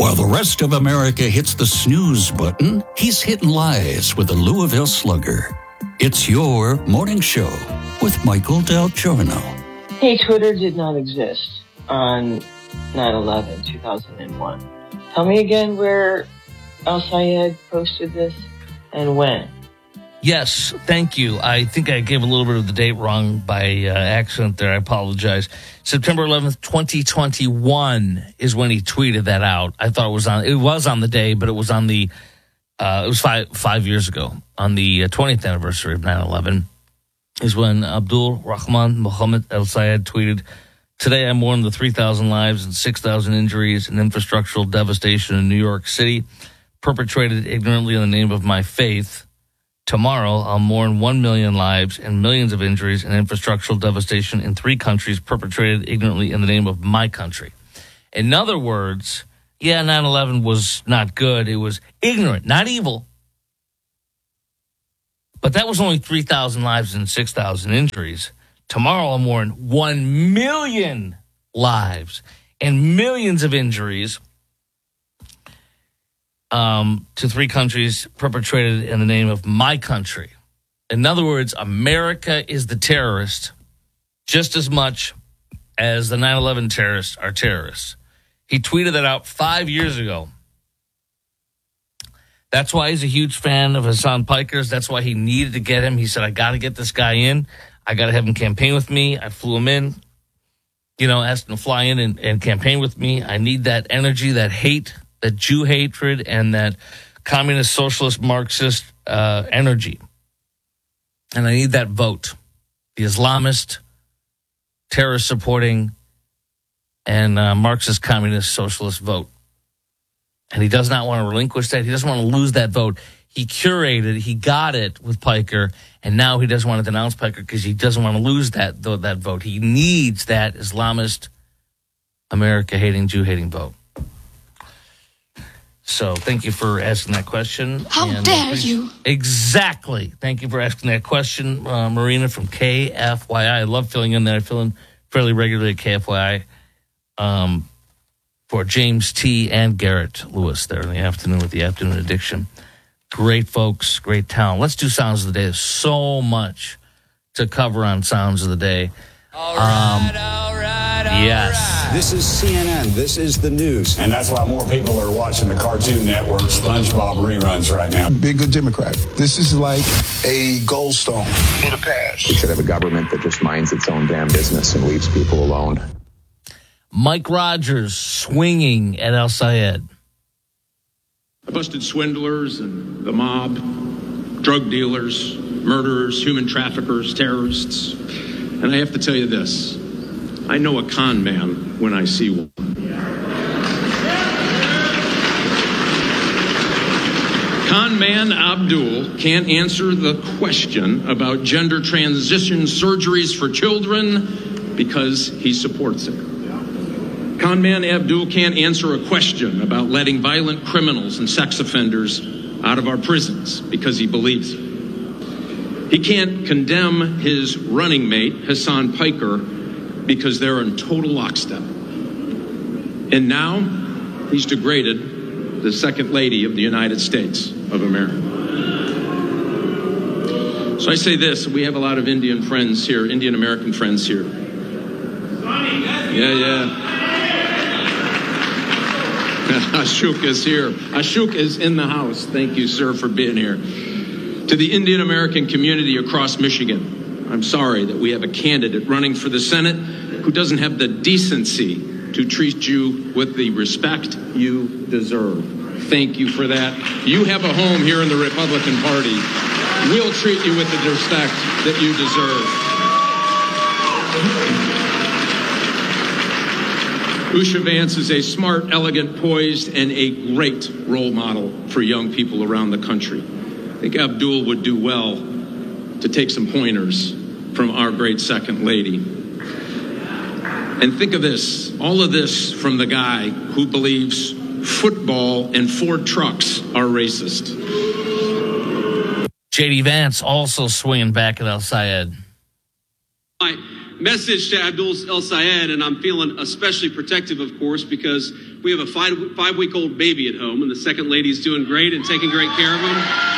While the rest of America hits the snooze button, he's hitting lies with the Louisville Slugger. It's your morning show with Michael Del Giorno. Hey, Twitter did not exist on 9/11, 2001. Tell me again where Al-Sayed posted this and when. Yes, thank you. I think I gave a little bit of the date wrong by accident there. I apologize. September 11th, 2021 is when he tweeted that out. I thought it was on the day, but it was on it was five years ago. On the 20th anniversary of 9/11 is when Abdul Rahman Mohammed Al-Sayed tweeted, "Today I mourn the 3,000 lives and 6,000 injuries and infrastructural devastation in New York City, perpetrated ignorantly in the name of my faith. Tomorrow, I'll mourn 1 million lives and millions of injuries and infrastructural devastation in 3 countries perpetrated ignorantly in the name of my country." In other words, 9/11 was not good. It was ignorant, not evil. But that was only 3,000 lives and 6,000 injuries. Tomorrow, I'll mourn 1 million lives and millions of injuries to 3 countries perpetrated in the name of my country. In other words, America is the terrorist just as much as the 9/11 terrorists are terrorists. He tweeted that out 5 years ago. That's why he's a huge fan of Hassan Pikers. That's why he needed to get him. He said, I got to get this guy in. I got to have him campaign with me. I flew him in, asked him to fly in and campaign with me. I need that energy, that hate, that Jew hatred, and that communist, socialist, Marxist energy. And I need that vote. The Islamist, terrorist-supporting, and Marxist, communist, socialist vote. And he does not want to relinquish that. He doesn't want to lose that vote. He got it with Piker, and now he doesn't want to denounce Piker because he doesn't want to lose that vote. He needs that Islamist, America-hating, Jew-hating vote. So thank you for asking that question. How dare you? Exactly. Thank you for asking that question, Marina from KFYI. I love filling in there. I fill in fairly regularly at KFYI for James T. and Garrett Lewis there in the afternoon with the Afternoon Addiction. Great folks, great talent. Let's do Sounds of the Day. There's so much to cover on Sounds of the Day. All right. Yes. This is CNN. This is the news. And that's why more people are watching the Cartoon Network SpongeBob reruns right now. Be a good Democrat. This is like a goldstone in the past. We should have a government that just minds its own damn business and leaves people alone. Mike Rogers swinging at Al-Sayed. I busted swindlers and the mob, drug dealers, murderers, human traffickers, terrorists. And I have to tell you this. I know a con man when I see one. Con man Abdul can't answer the question about gender transition surgeries for children because he supports it. Con man Abdul can't answer a question about letting violent criminals and sex offenders out of our prisons because he believes it. He can't condemn his running mate, Hassan Piker, because they're in total lockstep. And now he's degraded the Second Lady of the United States of America. So I say this, we have a lot of Indian friends here, Indian American friends here. Yeah. Ashok is here. Ashok is in the house. Thank you, sir, for being here. To the Indian American community across Michigan, I'm sorry that we have a candidate running for the Senate who doesn't have the decency to treat you with the respect you deserve. Thank you for that. You have a home here in the Republican Party. We'll treat you with the respect that you deserve. Usha Vance is a smart, elegant, poised, and a great role model for young people around the country. I think Abdul would do well to take some pointers from our great Second Lady. And think of this, all of this from the guy who believes football and Ford trucks are racist. J.D. Vance also swinging back at Al-Sayed. message to Abdul El-Sayed, and I'm feeling especially protective, of course, because we have a five-week-old baby at home, and the second lady's doing great and taking great care of him.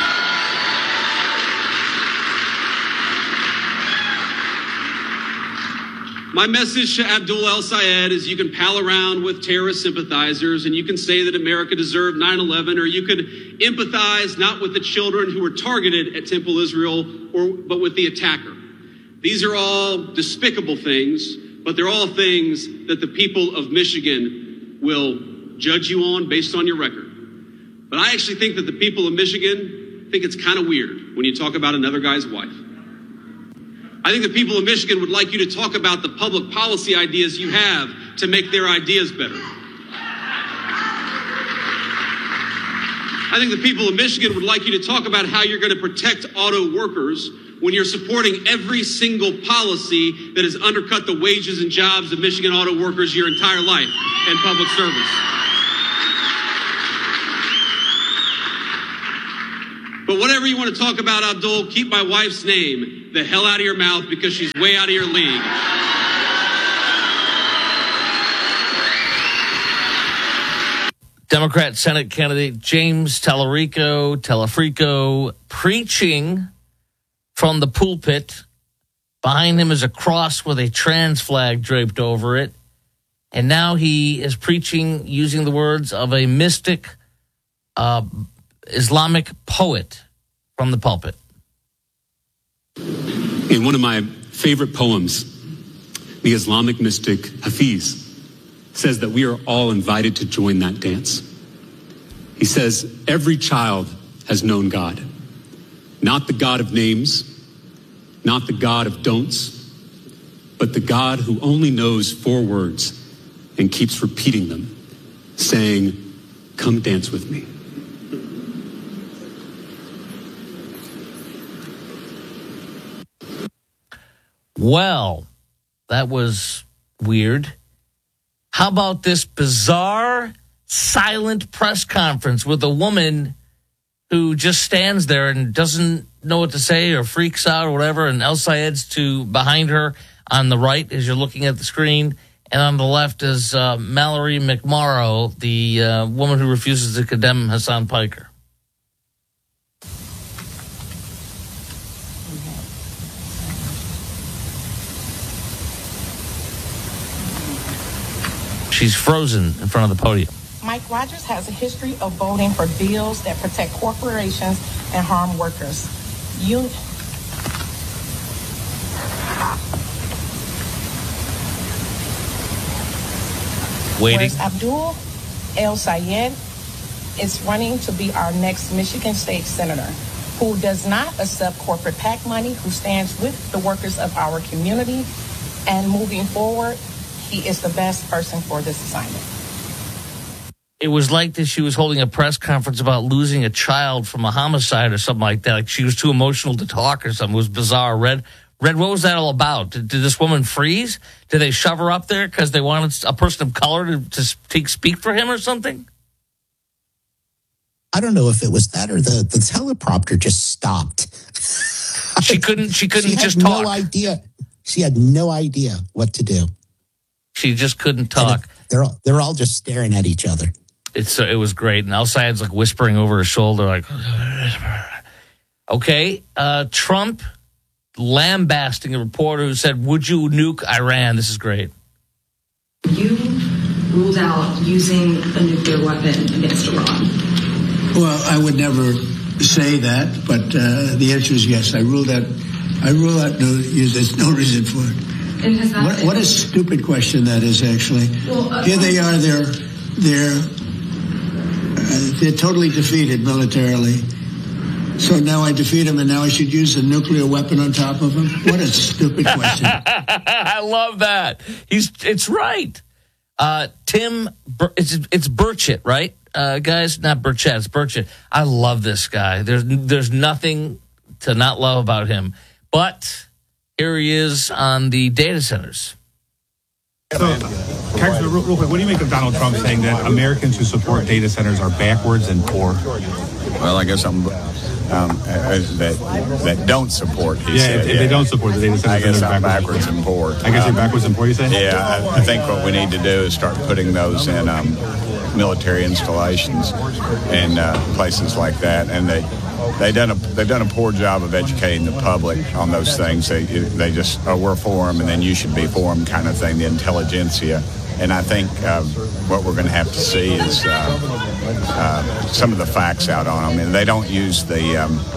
My message to Abdul El-Sayed is you can pal around with terrorist sympathizers and you can say that America deserved 9/11, or you could empathize not with the children who were targeted at Temple Israel, but with the attacker. These are all despicable things, but they're all things that the people of Michigan will judge you on based on your record. But I actually think that the people of Michigan think it's kind of weird when you talk about another guy's wife. I think the people of Michigan would like you to talk about the public policy ideas you have to make their ideas better. I think the people of Michigan would like you to talk about how you're going to protect auto workers when you're supporting every single policy that has undercut the wages and jobs of Michigan auto workers your entire life in public service. But whatever you want to talk about, Abdul, keep my wife's name the hell out of your mouth because she's way out of your league. Democrat Senate candidate James Telefrico preaching from the pulpit. Behind him is a cross with a trans flag draped over it. And now he is preaching using the words of a mystic Islamic poet from the pulpit. In one of my favorite poems, the Islamic mystic Hafiz says that we are all invited to join that dance. He says, every child has known God, not the God of names, not the God of don'ts, but the God who only knows 4 words and keeps repeating them, saying, come dance with me. Well, that was weird. How about this bizarre, silent press conference with a woman who just stands there and doesn't know what to say or freaks out or whatever, and El-Sayed's behind her on the right as you're looking at the screen, and on the left is Mallory McMorrow, the woman who refuses to condemn Hassan Piker. She's frozen in front of the podium. Mike Rogers has a history of voting for bills that protect corporations and harm workers. Waiting. Whereas Abdul El-Sayed is running to be our next Michigan State Senator, who does not accept corporate PAC money, who stands with the workers of our community, and moving forward, he is the best person for this assignment. It was like that she was holding a press conference about losing a child from a homicide or something like that. Like she was too emotional to talk or something. It was bizarre. Red, what was that all about? Did this woman freeze? Did they shove her up there because they wanted a person of color to speak for him or something? I don't know if it was that or the teleprompter just stopped. She couldn't just talk. No idea. She had no idea what to do. She just couldn't talk. They're all just staring at each other. It was great. And El-Sayed's like whispering over her shoulder, like, okay. Trump lambasting a reporter who said, would you nuke Iran? This is great. You ruled out using a nuclear weapon against Iran. Well, I would never say that, but the answer is yes. I rule out. There's no reason for it. What a stupid question that is, actually. Well, here they are. They're totally defeated militarily. So now I defeat them, and now I should use a nuclear weapon on top of them? What a stupid question. I love that. It's right. Tim, it's Burchett, right? Guys, not Burchett, it's Burchett. I love this guy. There's nothing to not love about him. But here he is on the data centers. So, real quick, what do you make of Donald Trump saying that Americans who support data centers are backwards and poor? Well, I guess I'm that don't support. He said. If they don't support it, they just I guess I'm backwards and poor. I guess you're backwards and poor, you say? Yeah, I think what we need to do is start putting those in military installations and places like that, and they've done a poor job of educating the public on those things. They just we're for them, and then you should be for them, kind of thing. The intelligentsia, and I think what we're going to have to see is some of the facts out on them. And they don't use the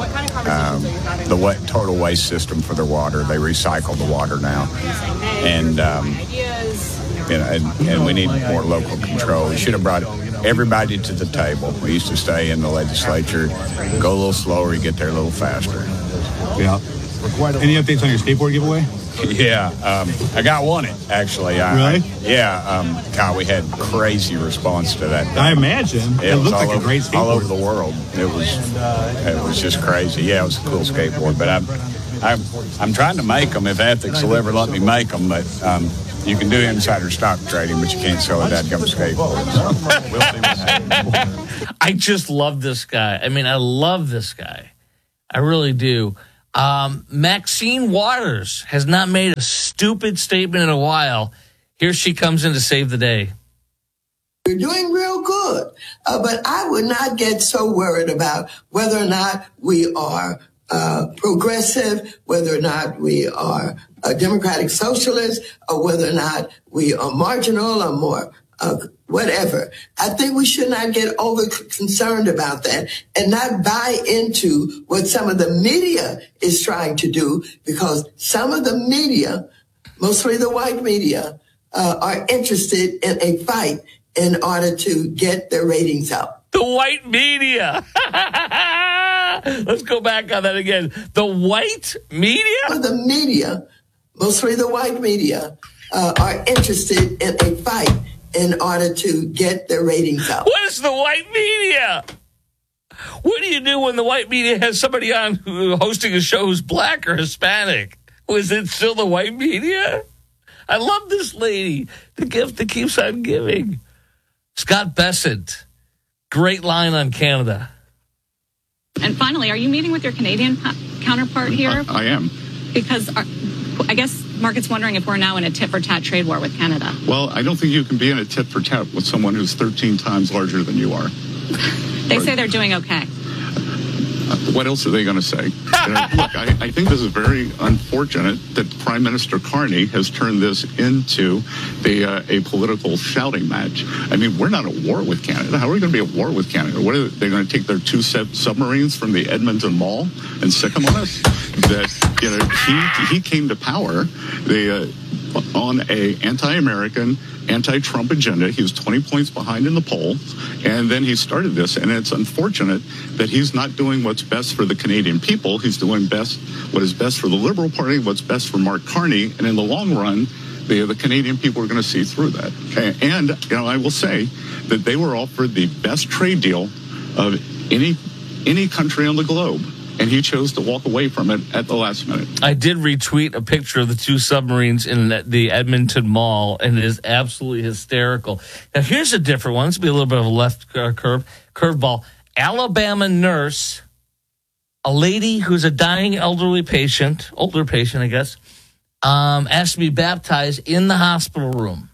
total waste system for their water. They recycle the water now, and and we need more local control. We should have brought everybody to the table. We used to stay in the legislature, go a little slower, you get there a little faster. Yeah. Any updates on your skateboard giveaway? Yeah, I got one, actually. Really? God, we had crazy response to that thing. I imagine. It looked like a great skateboard. All over the world. It was just crazy. Yeah, it was a cool skateboard. But I'm trying to make them if ethics will ever let me make them. But you can do insider stock trading, but you can't sell a dadgum skateboard. So we'll see what happens. I just love this guy. I mean, I love this guy. I really do. Maxine Waters has not made a stupid statement in a while. Here she comes in to save the day. You're doing real good, but I would not get so worried about whether or not we are progressive, whether or not we are a democratic socialist, or whether or not we are marginal or more whatever. I think we should not get over concerned about that and not buy into what some of the media is trying to do, because some of the media, mostly the white media, are interested in a fight in order to get their ratings up. The white media. Let's go back on that again. The white media? The media, mostly the white media, are interested in a fight in order to get their ratings up. What is the white media? What do you do when the white media has somebody on hosting a show who's black or Hispanic? Was it still the white media? I love this lady. The gift that keeps on giving. Scott Bessent. Great line on Canada. And finally, are you meeting with your Canadian counterpart here? I am. Because I guess market's wondering if we're now in a tit-for-tat trade war with Canada. Well, I don't think you can be in a tit-for-tat with someone who's 13 times larger than you are. They say they're doing okay. What else are they going to say? Look, I think this is very unfortunate that Prime Minister Carney has turned this into a political shouting match. I mean, we're not at war with Canada. How are we going to be at war with Canada? What are they going to take their two submarines from the Edmonton Mall and stick them on us? That he came to power on a anti-American, anti-Trump agenda. He was 20 points behind in the polls, and then he started this, and it's unfortunate that he's not doing what's best for the Canadian people. He's doing what is best for the Liberal Party, what's best for Mark Carney, and in the long run, the Canadian people are going to see through that. And I will say that they were offered the best trade deal of any country on the globe, and he chose to walk away from it at the last minute. I did retweet a picture of the two submarines in the Edmonton Mall, and it is absolutely hysterical. Now, here's a different one. This will be a little bit of a left curveball. Alabama nurse, a lady who's a dying older patient, I guess, asked to be baptized in the hospital room.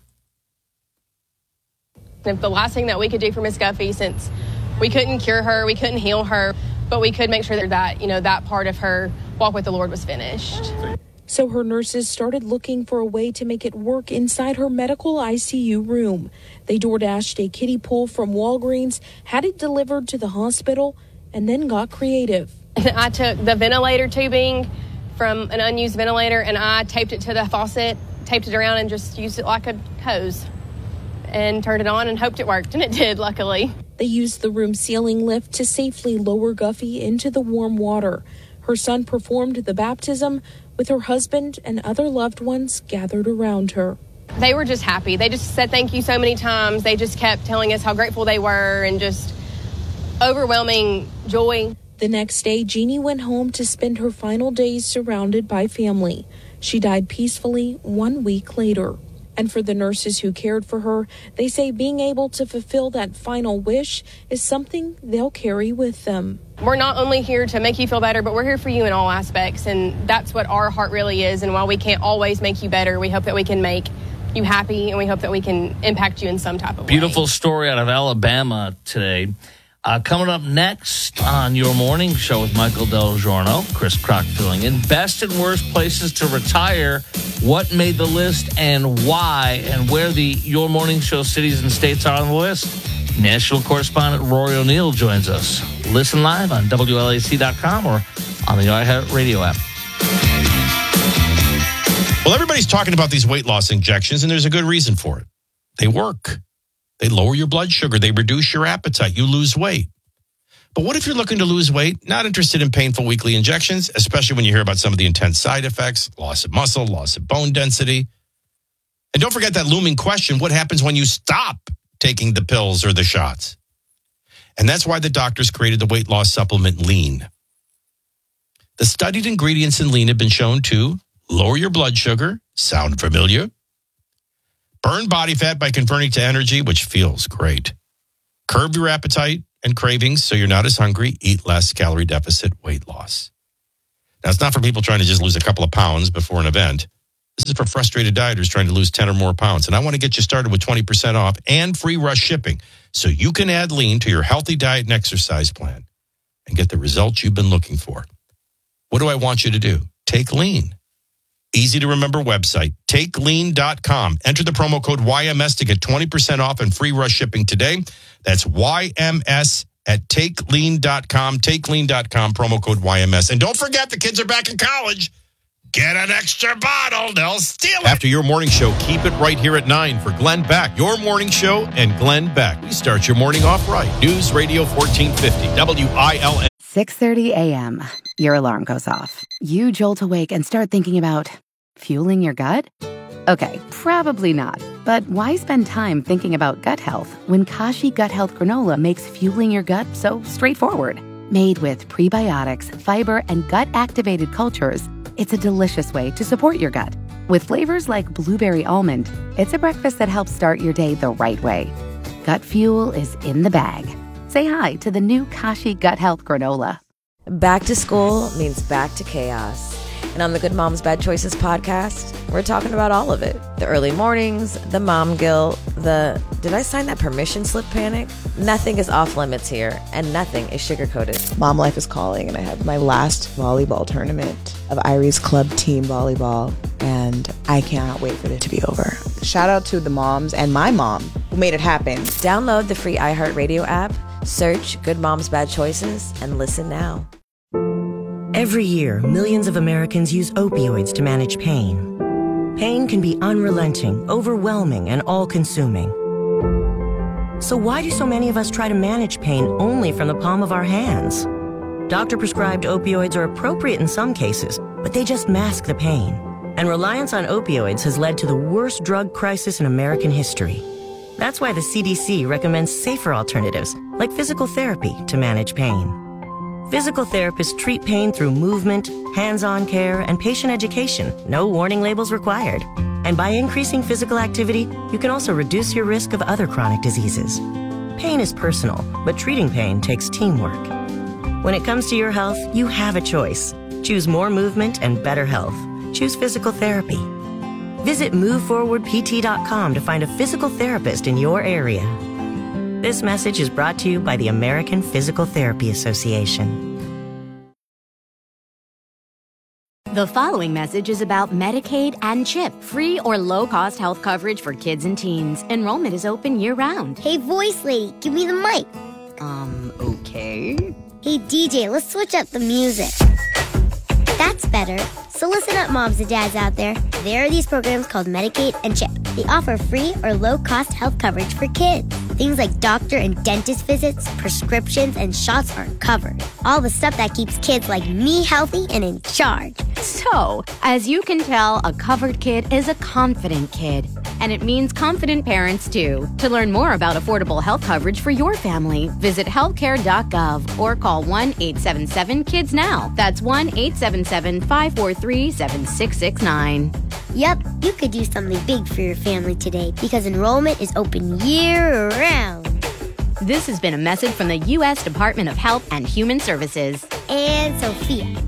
If the last thing that we could do for Miss Guffey, since we couldn't cure her, we couldn't heal her, but we could make sure that, that part of her walk with the Lord was finished. So her nurses started looking for a way to make it work inside her medical ICU room. They DoorDashed a kiddie pool from Walgreens, had it delivered to the hospital, and then got creative. I took the ventilator tubing from an unused ventilator, and I taped it to the faucet, taped it around, and just used it like a hose, and turned it on and hoped it worked, and it did, luckily. They used the room ceiling lift to safely lower Guffey into the warm water. Her son performed the baptism with her husband and other loved ones gathered around her. They were just happy. They just said thank you so many times. They just kept telling us how grateful they were, and just overwhelming joy. The next day, Jeannie went home to spend her final days surrounded by family. She died peacefully 1 week later. And for the nurses who cared for her, they say being able to fulfill that final wish is something they'll carry with them. We're not only here to make you feel better, but we're here for you in all aspects. And that's what our heart really is. And while we can't always make you better, we hope that we can make you happy, and we hope that we can impact you in some type of way. Beautiful story out of Alabama today. Coming up next on your morning show with Michael Del Giorno, Chris Crock filling in. Best and worst places to retire. What made the list and why, and where the Your Morning Show cities and states are on the list. National correspondent Rory O'Neill joins us. Listen live on WLAC.com or on the iHeartRadio app. Well, everybody's talking about these weight loss injections, and there's a good reason for it. They work. They lower your blood sugar. They reduce your appetite. You lose weight. But what if you're looking to lose weight, not interested in painful weekly injections, especially when you hear about some of the intense side effects, loss of muscle, loss of bone density? And don't forget that looming question, what happens when you stop taking the pills or the shots? And that's why the doctors created the weight loss supplement Lean. The studied ingredients in Lean have been shown to lower your blood sugar, sound familiar? Burn body fat by converting to energy, which feels great. Curb your appetite and cravings so you're not as hungry. Eat less, calorie deficit, weight loss. Now, it's not for people trying to just lose a couple of pounds before an event. This is for frustrated dieters trying to lose 10 or more pounds. And I want to get you started with 20% off and free rush shipping so you can add Lean to your healthy diet and exercise plan and get the results you've been looking for. What do I want you to do? Take Lean. Easy to remember website, takelean.com. Enter the promo code YMS to get 20% off and free rush shipping today. That's YMS at takelean.com. Takelean.com, promo code YMS. And don't forget, the kids are back in college. Get an extra bottle. They'll steal it. After your morning show, keep it right here at 9 for Glenn Beck. Your morning show and Glenn Beck. We start your morning off right. News Radio 1450, WILN. 6:30 a.m. Your alarm goes off. You jolt awake and start thinking about fueling your gut? Okay, probably not. But why spend time thinking about gut health when Kashi Gut Health Granola makes fueling your gut so straightforward? Made with prebiotics, fiber, and gut-activated cultures, it's a delicious way to support your gut. With flavors like blueberry almond, it's a breakfast that helps start your day the right way. Gut fuel is in the bag. Say hi to the new Kashi Gut Health Granola. Back to school means back to chaos. And on the Good Moms Bad Choices podcast, we're talking about all of it. The early mornings, the mom guilt, the did I sign that permission slip panic? Nothing is off limits here, and nothing is sugar-coated. Mom life is calling, and I have my last volleyball tournament of Irie's club team volleyball, and I cannot wait for it to be over. Shout out to the moms and my mom who made it happen. Download the free iHeartRadio app, search Good Moms Bad Choices, and listen now. Every year, millions of Americans use opioids to manage pain. Pain can be unrelenting, overwhelming, and all-consuming. So why do so many of us try to manage pain only from the palm of our hands? Doctor-prescribed opioids are appropriate in some cases, but they just mask the pain. And reliance on opioids has led to the worst drug crisis in American history. That's why the CDC recommends safer alternatives, like physical therapy, to manage pain. Physical therapists treat pain through movement, hands-on care, and patient education. No warning labels required. And by increasing physical activity, you can also reduce your risk of other chronic diseases. Pain is personal, but treating pain takes teamwork. When it comes to your health, you have a choice. Choose more movement and better health. Choose physical therapy. Visit MoveForwardPT.com to find a physical therapist in your area. This message is brought to you by the American Physical Therapy Association. The following message is about Medicaid and CHIP, free or low-cost health coverage for kids and teens. Enrollment is open year-round. Hey, voice lady, give me the mic. Okay. Hey, DJ, let's switch up the music. That's better. So listen up, moms and dads out there. There are these programs called Medicaid and CHIP. They offer free or low-cost health coverage for kids. Things like doctor and dentist visits, prescriptions, and shots are covered. All the stuff that keeps kids like me healthy and in charge. So, as you can tell, a covered kid is a confident kid. And it means confident parents, too. To learn more about affordable health coverage for your family, visit healthcare.gov or call 1-877-KIDS-NOW. That's 1-877-543-7669. Yep, you could do something big for your family today because enrollment is open year-round. This has been a message from the U.S. Department of Health and Human Services. And Sophia.